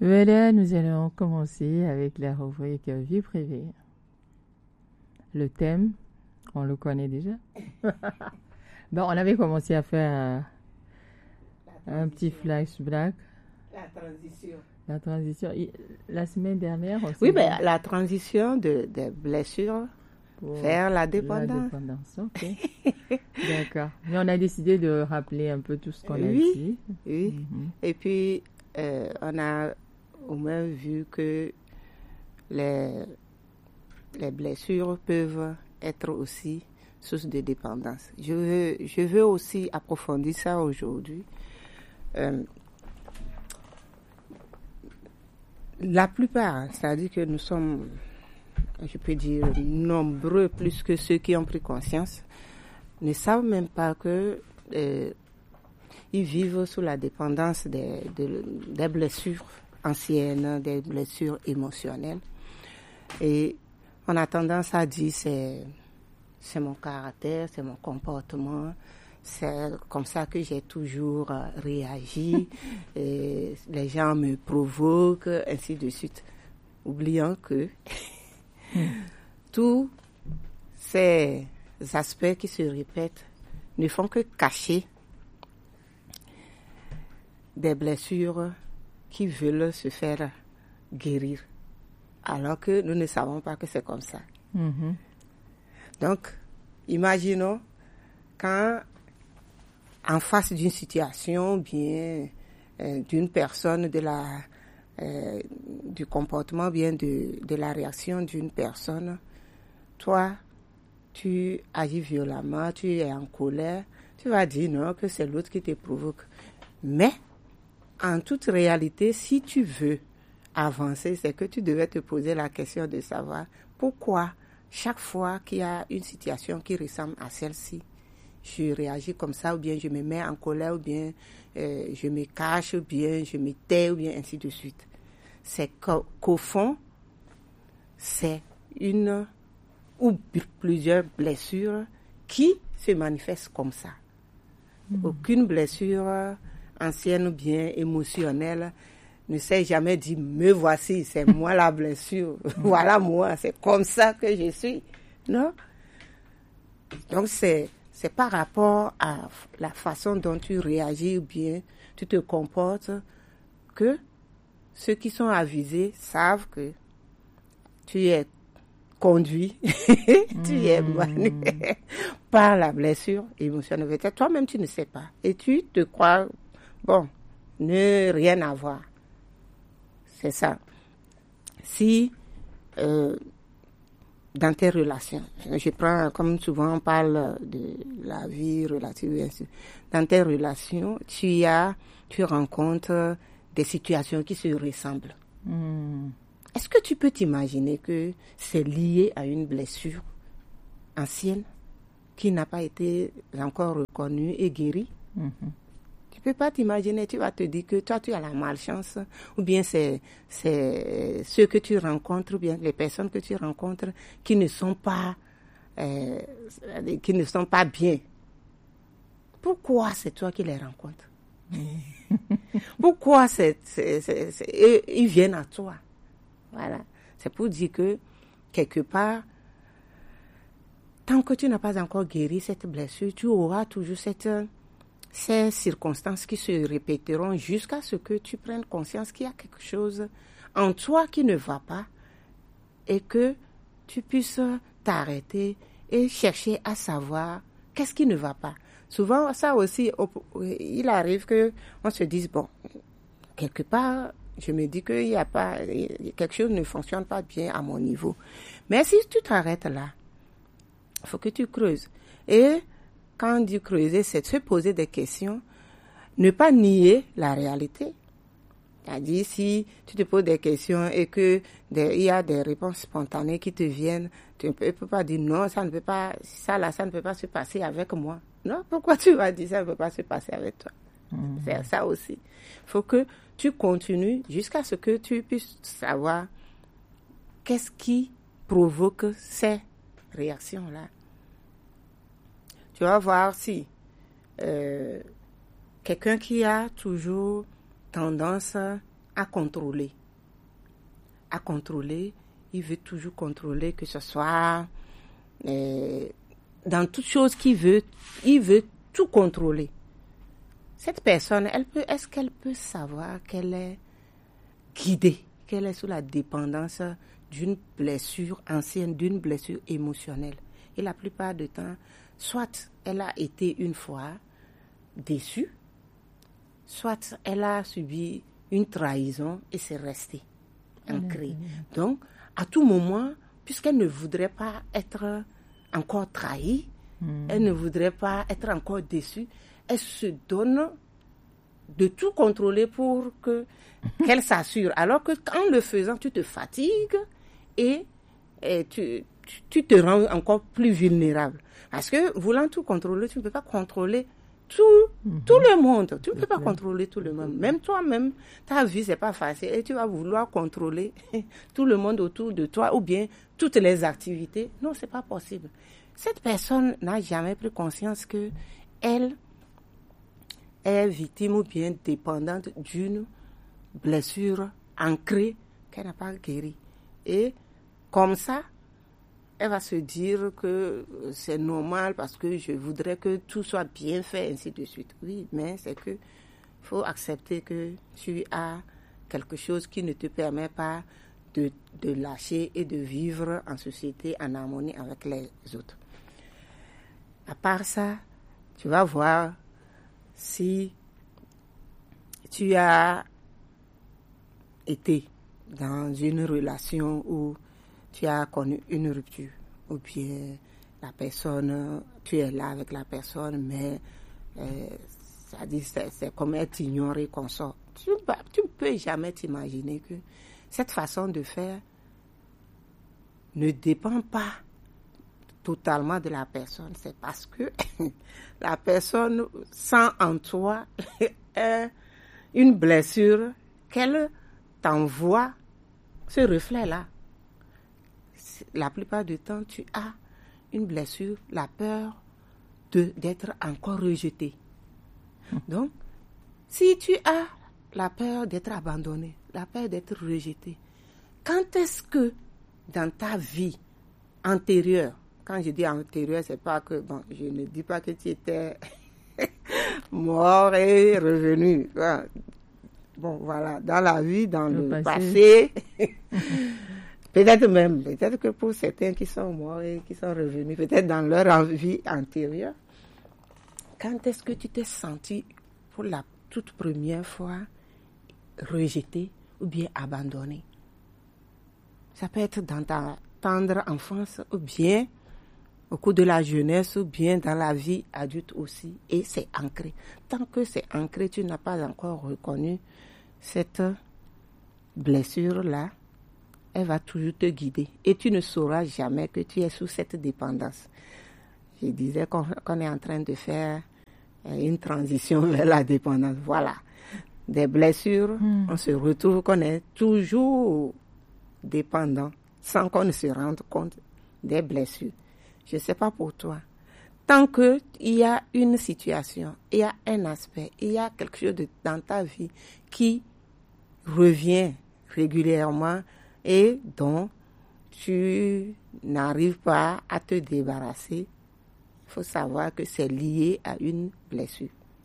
Voilà, nous allons commencer avec la rubrique vie privée. Le thème, on le connaît déjà. Bon, on avait commencé à faire un petit flashback. La transition. La transition. La semaine dernière, on Oui, ben, la transition des blessures vers la dépendance. La dépendance, ok. D'accord. Mais on a décidé de rappeler un peu tout ce qu'on a dit. Oui. Et puis, on a au moins vu que les blessures peuvent être aussi source de dépendance. Je veux aussi approfondir ça aujourd'hui. La plupart, c'est-à-dire que nous sommes, je peux dire, nombreux plus que ceux qui ont pris conscience, ne savent même pas que ils vivent sous la dépendance des blessures anciennes, des blessures émotionnelles. Et on a tendance à dire c'est mon caractère, c'est mon comportement, c'est comme ça que j'ai toujours réagi, et les gens me provoquent, ainsi de suite. Oubliant que tous ces aspects qui se répètent ne font que cacher des blessures qui veulent se faire guérir, alors que nous ne savons pas que c'est comme ça. Mm-hmm. Donc, imaginons quand, en face d'une situation, bien d'une personne, du comportement, bien de la réaction d'une personne, toi, tu agis violemment, tu es en colère, tu vas dire non, que c'est l'autre qui te provoque. Mais, en toute réalité, si tu veux avancer, c'est que tu devais te poser la question de savoir pourquoi chaque fois qu'il y a une situation qui ressemble à celle-ci, je réagis comme ça, ou bien je me mets en colère, ou bien je me cache, ou bien je me tais, ou bien ainsi de suite. C'est qu'au fond, c'est une ou plusieurs blessures qui se manifestent comme ça. Aucune blessure ancienne ou bien émotionnelle ne s'est jamais dit, me voici, c'est moi la blessure, voilà moi, c'est comme ça que je suis. Non? Donc c'est par rapport à la façon dont tu réagis ou bien tu te comportes que ceux qui sont avisés savent que tu es conduit, tu es manipulé par la blessure émotionnelle. Peut-être toi-même tu ne sais pas et tu te crois, bon, ne rien avoir. C'est ça. Si dans tes relations, je prends, comme souvent on parle de la vie relative, dans tes relations, tu rencontres des situations qui se ressemblent. Est-ce que tu peux t'imaginer que c'est lié à une blessure ancienne qui n'a pas été encore reconnue et guérie? Tu peux pas t'imaginer, tu vas te dire que toi tu as la malchance, ou bien c'est ceux que tu rencontres, ou bien les personnes que tu rencontres qui ne sont pas bien. Pourquoi c'est toi qui les rencontres? Pourquoi ils viennent à toi? Voilà. C'est pour dire que quelque part, tant que tu n'as pas encore guéri cette blessure, tu auras toujours ces circonstances qui se répéteront jusqu'à ce que tu prennes conscience qu'il y a quelque chose en toi qui ne va pas et que tu puisses t'arrêter et chercher à savoir qu'est-ce qui ne va pas. Souvent, ça aussi, il arrive qu'on se dise, bon, quelque part, je me dis qu'il y a pas, quelque chose ne fonctionne pas bien à mon niveau. Mais si tu t'arrêtes là, il faut que tu creuses. Et quand on dit creuser, c'est de se poser des questions, ne pas nier la réalité. C'est-à-dire, si tu te poses des questions et que il y a des réponses spontanées qui te viennent, tu ne peux pas dire non, ça ne peut pas se passer avec moi. Non, pourquoi tu vas dire ça ne peut pas se passer avec toi? C'est ça aussi. Il faut que tu continues jusqu'à ce que tu puisses savoir qu'est-ce qui provoque ces réactions-là. Tu vas voir si quelqu'un qui a toujours tendance à contrôler. À contrôler, il veut toujours contrôler, que ce soit dans toute chose qu'il veut, il veut tout contrôler. Cette personne, est-ce qu'elle peut savoir qu'elle est guidée, qu'elle est sous la dépendance d'une blessure ancienne, d'une blessure émotionnelle? Et la plupart du temps, soit elle a été une fois déçue, soit elle a subi une trahison et c'est resté ancré. Donc, à tout moment, puisqu'elle ne voudrait pas être encore trahie, elle ne voudrait pas être encore déçue, elle se donne de tout contrôler pour qu'elle s'assure. Alors que en le faisant, tu te fatigues et tu te rends encore plus vulnérable. Parce que voulant tout contrôler, tu ne peux pas contrôler tout le monde. Tu ne peux pas contrôler tout le monde. Même toi-même, ta vie, c'est pas facile. Et tu vas vouloir contrôler tout le monde autour de toi ou bien toutes les activités. Non, c'est pas possible. Cette personne n'a jamais pris conscience que elle est victime ou bien dépendante d'une blessure ancrée qu'elle n'a pas guérie. Et comme ça, elle va se dire que c'est normal parce que je voudrais que tout soit bien fait, ainsi de suite. Oui, mais c'est que faut accepter que tu as quelque chose qui ne te permet pas de lâcher et de vivre en société, en harmonie avec les autres. À part ça, tu vas voir si tu as été dans une relation où tu as connu une rupture, ou bien la personne, tu es là avec la personne, mais c'est comme être ignoré qu'on sort. Tu ne peux jamais t'imaginer que cette façon de faire ne dépend pas totalement de la personne. C'est parce que la personne sent en toi une blessure qu'elle t'envoie ce reflet-là. La plupart du temps, tu as une blessure, la peur d'être encore rejeté. Donc, si tu as la peur d'être abandonné, la peur d'être rejeté, quand est-ce que dans ta vie antérieure, quand je dis antérieure, c'est pas que, bon, je ne dis pas que tu étais mort et revenu. Bon, voilà, dans la vie, dans le passé peut-être que pour certains qui sont morts et qui sont revenus, peut-être dans leur vie antérieure, quand est-ce que tu t'es senti pour la toute première fois rejeté ou bien abandonné? Ça peut être dans ta tendre enfance ou bien au cours de la jeunesse ou bien dans la vie adulte aussi, et c'est ancré. Tant que c'est ancré, tu n'as pas encore reconnu cette blessure-là, elle va toujours te guider et tu ne sauras jamais que tu es sous cette dépendance. Je disais qu'on est en train de faire une transition vers la dépendance. Voilà. Des blessures, on se retrouve qu'on est toujours dépendant sans qu'on ne se rende compte des blessures. Je ne sais pas pour toi. Tant qu'il y a une situation, il y a un aspect, il y a quelque chose dans ta vie qui revient régulièrement et dont tu n'arrives pas à te débarrasser, il faut savoir que c'est lié à une blessure.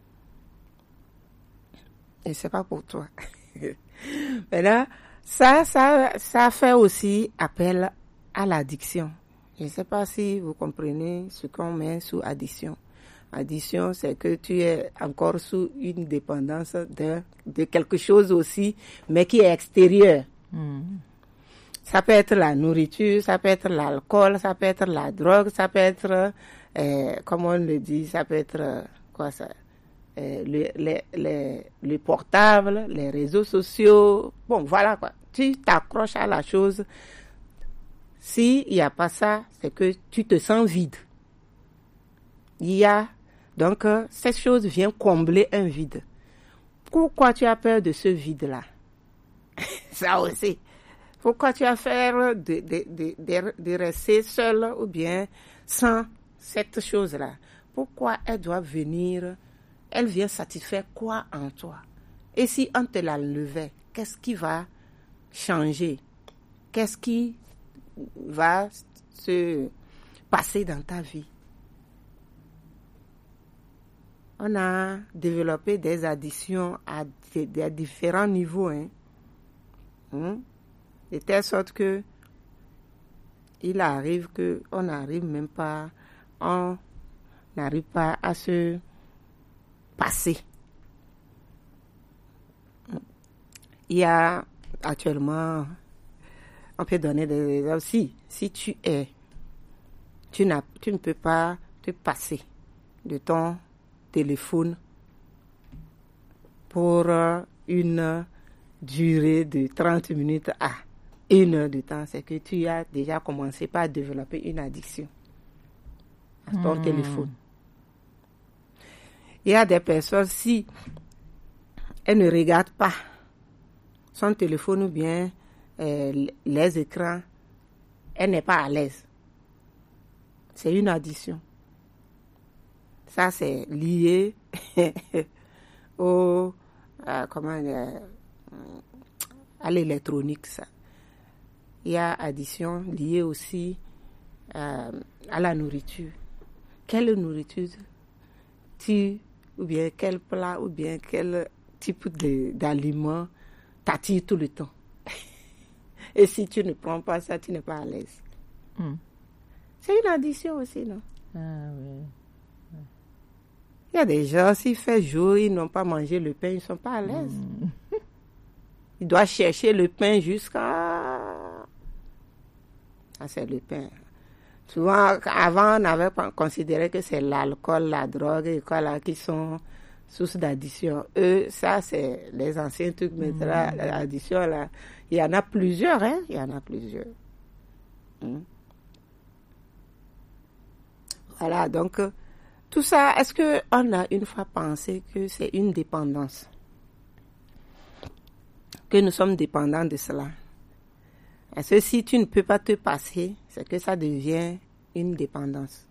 Et c'est pas pour toi. Maintenant, ça fait aussi appel à l'addiction. Je ne sais pas si vous comprenez ce qu'on met sous addiction. Addiction, c'est que tu es encore sous une dépendance de quelque chose aussi, mais qui est extérieur. Ça peut être la nourriture, ça peut être l'alcool, ça peut être la drogue, ça peut être, comme on le dit, ça peut être, quoi ça, les portables, les réseaux sociaux. Bon, voilà quoi. Tu t'accroches à la chose. S'il n'y a pas ça, c'est que tu te sens vide. Donc, cette chose vient combler un vide. Pourquoi tu as peur de ce vide-là? Ça aussi. Pourquoi tu as peur de rester seul ou bien sans cette chose-là? Pourquoi elle doit venir? Elle vient satisfaire quoi en toi? Et si on te la levait, qu'est-ce qui va changer? Qu'est-ce qui va se passer dans ta vie? On a développé des addictions à différents niveaux, de telle sorte que il arrive qu'on n'arrive pas à se passer. Il y a actuellement, on peut donner des exemples. Si tu ne peux pas te passer de ton téléphone pour une durée de 30 minutes à 1 heure de temps, c'est que tu as déjà commencé par développer une addiction à ton téléphone. Il y a des personnes, si elles ne regardent pas son téléphone ou bien les écrans, elle n'est pas à l'aise. C'est une addiction. Ça, c'est lié à l'électronique, ça. Il y a addiction liée aussi à la nourriture. Quelle nourriture ou bien quel plat, ou bien quel type d'aliment t'attire tout le temps? Et si tu ne prends pas ça, tu n'es pas à l'aise. C'est une addiction aussi, non? Ah oui. Il y a des gens, s'il fait jour, ils n'ont pas mangé le pain, ils ne sont pas à l'aise. Ils doivent chercher le pain jusqu'à... Ah, c'est le pain. Souvent, avant, on avait considéré que c'est l'alcool, la drogue et quoi là qui sont source d'addiction. Eux, ça, c'est les anciens trucs, mais l'addiction, là, il y en a plusieurs, hein? Il y en a plusieurs. Voilà, donc, tout ça, est-ce qu'on a une fois pensé que c'est une dépendance? Que nous sommes dépendants de cela? Est-ce que si tu ne peux pas te passer, c'est que ça devient une dépendance?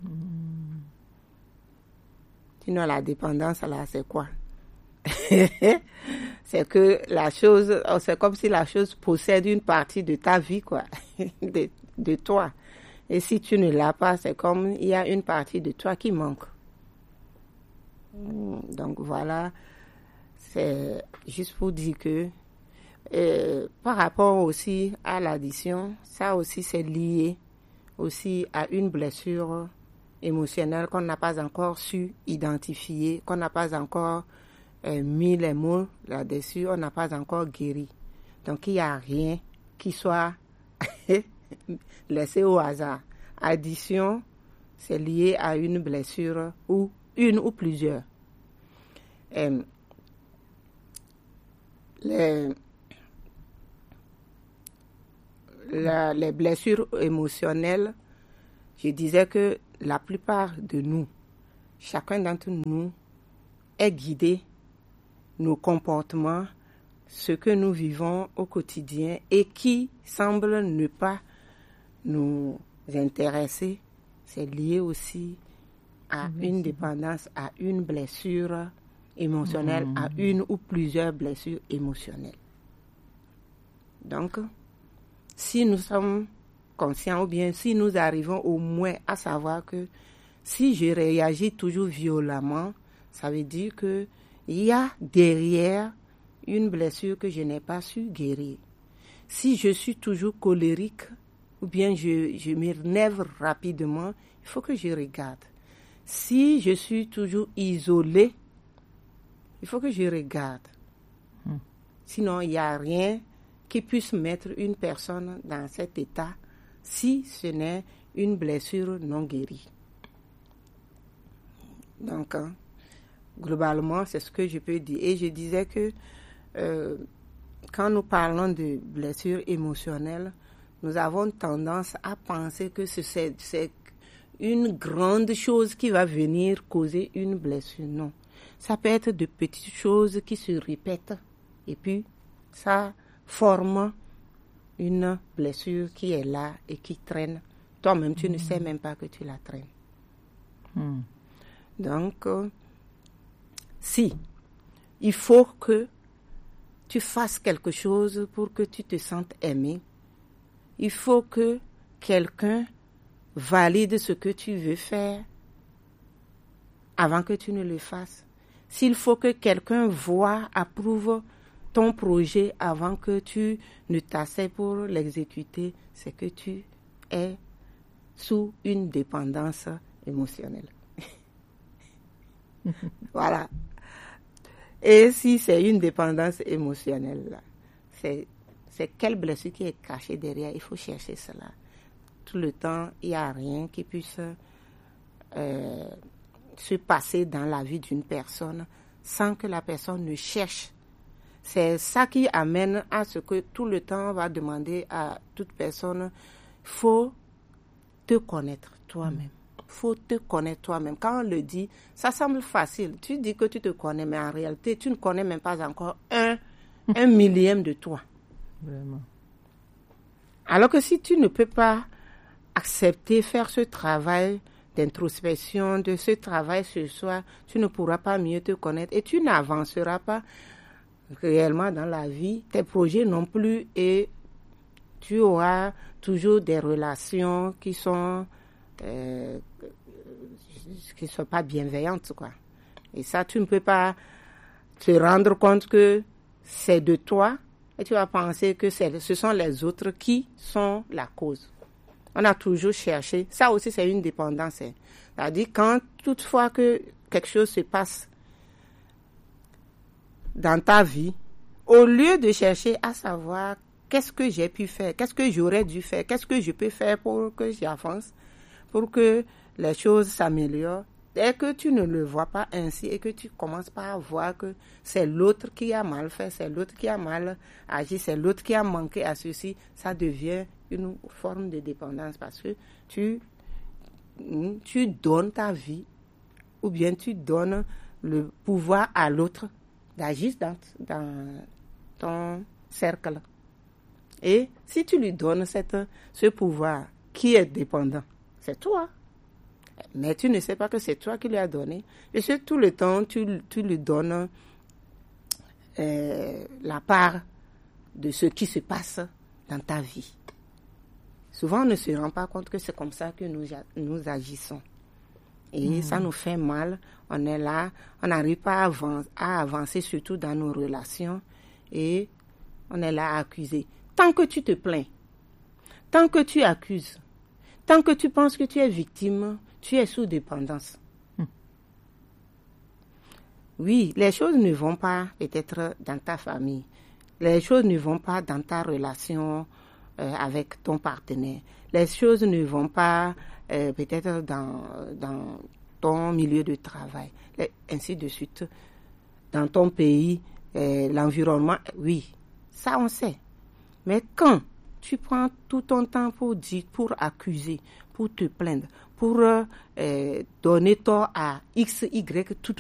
Sinon, la dépendance, là, c'est quoi? C'est que la chose, c'est comme si la chose possède une partie de ta vie, quoi, de toi. Et si tu ne l'as pas, c'est comme il y a une partie de toi qui manque. Donc voilà, c'est juste pour dire que par rapport aussi à l'addiction, ça aussi c'est lié aussi à une blessure émotionnelle qu'on n'a pas encore su identifier, qu'on n'a pas encore mis les mots là-dessus, on n'a pas encore guéri. Donc il n'y a rien qui soit laissé au hasard. Addiction, c'est lié à une blessure ou une ou plusieurs. Les blessures émotionnelles, je disais que la plupart de nous, chacun d'entre nous, est guidé, nos comportements, ce que nous vivons au quotidien et qui semble ne pas nous intéresser, c'est lié aussi à une dépendance, à une blessure émotionnelle, à une ou plusieurs blessures émotionnelles. Donc, si nous sommes conscients ou bien si nous arrivons au moins à savoir que si je réagis toujours violemment, ça veut dire qu'il y a derrière une blessure que je n'ai pas su guérir. Si je suis toujours colérique ou bien je m'énerve rapidement, il faut que je regarde. Si je suis toujours isolée, il faut que je regarde. Sinon, il n'y a rien qui puisse mettre une personne dans cet état si ce n'est une blessure non guérie. Donc, globalement, c'est ce que je peux dire. Et je disais que quand nous parlons de blessures émotionnelles, nous avons tendance à penser que c'est une grande chose qui va venir causer une blessure. Non. Ça peut être de petites choses qui se répètent et puis ça forme une blessure qui est là et qui traîne. Toi-même, tu ne sais même pas que tu la traînes. Donc, si, il faut que tu fasses quelque chose pour que tu te sentes aimé, il faut que quelqu'un valide ce que tu veux faire avant que tu ne le fasses. S'il faut que quelqu'un voie, approuve ton projet avant que tu ne t'assais pour l'exécuter, c'est que tu es sous une dépendance émotionnelle. Voilà. Et si c'est une dépendance émotionnelle, c'est quelle blessure qui est cachée derrière. Il faut chercher cela. Tout le temps, il n'y a rien qui puisse se passer dans la vie d'une personne sans que la personne ne cherche. C'est ça qui amène à ce que tout le temps on va demander à toute personne, faut te connaître toi-même. Faut te connaître toi-même. Quand on le dit, ça semble facile. Tu dis que tu te connais, mais en réalité, tu ne connais même pas encore un millième de toi. Vraiment. Alors que si tu ne peux pas accepter, faire ce travail d'introspection, de ce travail sur soi, tu ne pourras pas mieux te connaître et tu n'avanceras pas réellement dans la vie, tes projets non plus, et tu auras toujours des relations qui sont pas bienveillantes, quoi. Et ça, tu ne peux pas te rendre compte que c'est de toi et tu vas penser que ce sont les autres qui sont la cause. On a toujours cherché, ça aussi c'est une dépendance. C'est-à-dire quand toutefois que quelque chose se passe dans ta vie, au lieu de chercher à savoir qu'est-ce que j'ai pu faire, qu'est-ce que j'aurais dû faire, qu'est-ce que je peux faire pour que j'avance, pour que les choses s'améliorent, dès que tu ne le vois pas ainsi et que tu commences pas à voir que c'est l'autre qui a mal fait, c'est l'autre qui a mal agi, c'est l'autre qui a manqué à ceci, ça devient une forme de dépendance parce que tu donnes ta vie ou bien tu donnes le pouvoir à l'autre d'agir dans ton cercle. Et si tu lui donnes ce pouvoir qui est dépendant, c'est toi. Mais tu ne sais pas que c'est toi qui lui as donné. Et que tout le temps, tu lui donnes la part de ce qui se passe dans ta vie. Souvent, on ne se rend pas compte que c'est comme ça que nous agissons. Et ça nous fait mal. On est là, on n'arrive pas à avancer, surtout dans nos relations. Et on est là à accuser. Tant que tu te plains, tant que tu accuses, tant que tu penses que tu es victime, tu es sous dépendance. Oui, les choses ne vont pas peut-être dans ta famille. Les choses ne vont pas dans ta relation avec ton partenaire. Les choses ne vont pas peut-être dans ton milieu de travail, ainsi de suite. Dans ton pays, l'environnement, oui, ça on sait. Mais quand tu prends tout ton temps pour dire, pour accuser, pour te plaindre, pour donner tort à X, Y, tout